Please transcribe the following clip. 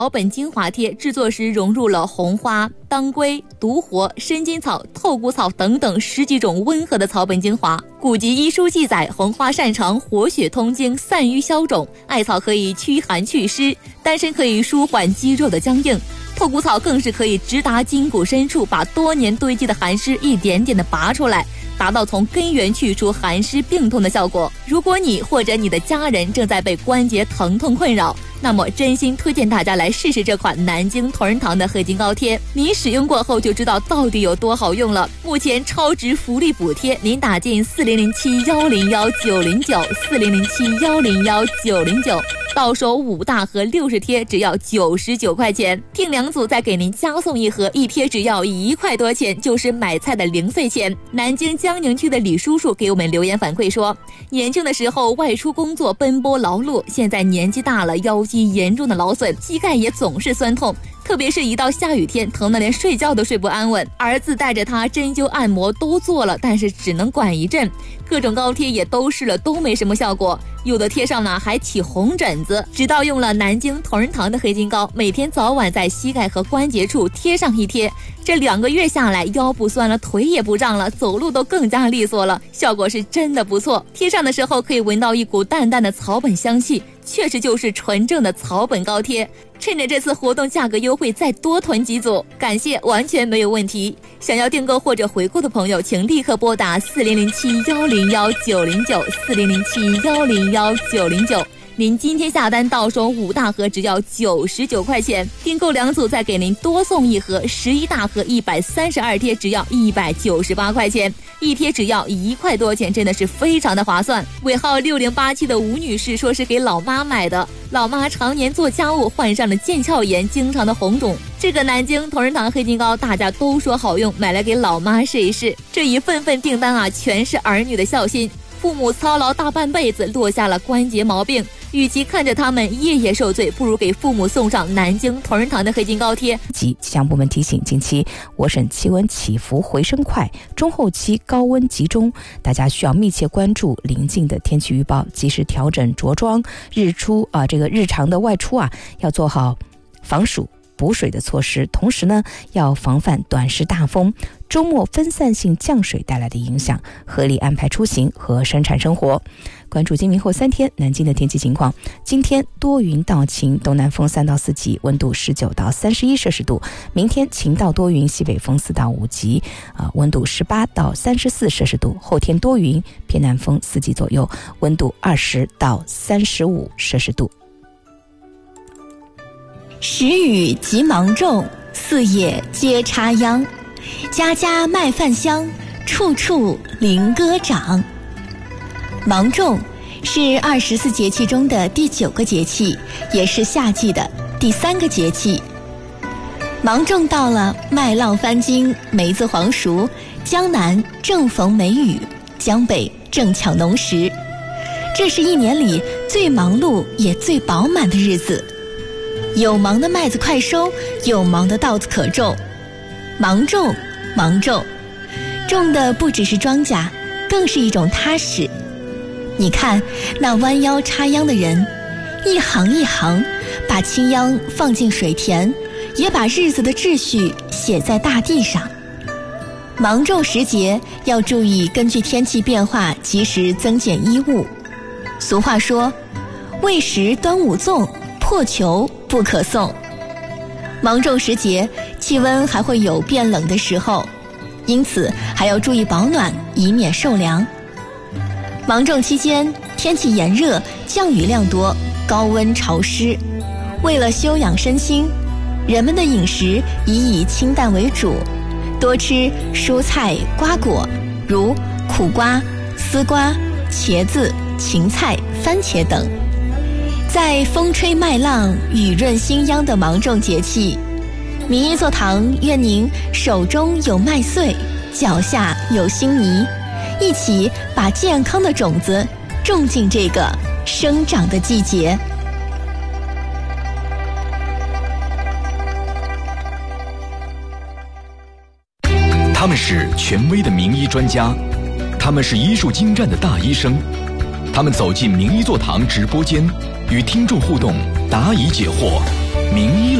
草本精华贴制作时融入了红花、当归、独活、生筋草、透骨草等等10几种温和的草本精华。古籍医书记载，红花擅长活血通经、散瘀消肿，艾草可以驱寒祛湿，丹参可以舒缓肌肉的僵硬，透骨草更是可以直达筋骨深处，把多年堆积的寒湿一点点的拔出来，达到从根源去除寒湿病痛的效果。如果你或者你的家人正在被关节疼痛困扰，那么真心推荐大家来试试这款南京同仁堂的黑金膏贴，你使用过后就知道到底有多好用了。目前超值福利补贴，您打进4007-101-909，4007-101-909，到手5大盒60贴只要99块钱，订2组再给您加送1盒，一贴只要1块多钱，就是买菜的零碎钱。南京江宁区的李叔叔给我们留言反馈说，年轻的时候外出工作奔波劳碌，现在年纪大了，腰肌严重的劳损，膝盖也总是酸痛，特别是一到下雨天，疼得连睡觉都睡不安稳。儿子带着他针灸按摩都做了，但是只能管一阵，各种膏贴也都试了，都没什么效果，有的贴上呢还起红疹子。直到用了南京同仁堂的黑金膏，每天早晚在膝盖和关节处贴上1贴，这2个月下来，腰不酸了，腿也不胀了，走路都更加利索了，效果是真的不错。贴上的时候可以闻到一股淡淡的草本香气，确实就是纯正的草本膏贴。趁着这次活动价格优惠，再多囤几组，感谢完全没有问题。想要订购或者回购的朋友，请立刻拨打4007-101-909，4007-101-909。您今天下单到手5大盒只要99块钱，订购2组再给您多送1盒，11大盒132贴只要198块钱，一贴只要1块多钱，真的是非常的划算。尾号6087的吴女士说是给老妈买的，老妈常年做家务患上了腱鞘炎，经常的红肿，这个南京同仁堂黑金膏大家都说好用，买来给老妈试一试。这一份份订单啊，全是儿女的孝心，父母操劳大半辈子，落下了关节毛病，与其看着他们夜夜受罪，不如给父母送上南京同仁堂的黑金膏贴。 气象部门提醒，近期我省气温起伏回升快，中后期高温集中，大家需要密切关注临近的天气预报，及时调整着装，日常的外出要做好防暑补水的措施，同时呢要防范短时大风、周末分散性降水带来的影响，合理安排出行和生产生活。关注今明后3天南京的天气情况，今天多云到晴，东南风3到4级，温度19到31摄氏度；明天晴到多云，西北风4到5级，温度18到34摄氏度；后天多云，偏南风4级左右，温度20到35摄氏度。 时雨即芒种，4野皆插秧，家家麦饭香，处处菱歌长。芒种是24节气中的第9个节气，也是夏季的第3个节气。芒种到了，麦浪翻经，梅子黄熟，江南正逢梅雨，江北正巧农时，这是一年里最忙碌也最饱满的日子。有忙的麦子快收，有忙的稻子可种。芒种，芒种，种的不只是庄稼，更是一种踏实。你看那弯腰插秧的人，一行一行把青秧放进水田，也把日子的秩序写在大地上。芒种时节要注意根据天气变化及时增减衣物。俗话说，未识端午粽，破球不可送。芒种时节气温还会有变冷的时候，因此还要注意保暖，以免受凉。芒种期间天气炎热，降雨量多，高温潮湿，为了休养身心，人们的饮食以清淡为主，多吃蔬菜瓜果，如苦瓜、丝瓜、茄子、芹菜、番茄等。在风吹麦浪、雨润新秧的芒种节气，明一座堂愿您手中有麦穗，脚下有新泥，一起把健康的种子种进这个生长的季节。 他们是权威的名医专家，他们是医术精湛的大医生，他们走进名医座堂直播间，与听众互动，答疑解惑。 名医